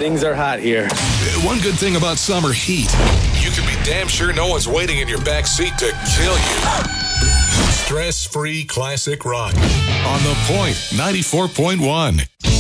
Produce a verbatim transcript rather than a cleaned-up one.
Things are hot here. One good thing about summer heat, you can be damn sure no one's waiting in your back seat to kill you. Stress-free classic rock. On The Point, ninety-four point one.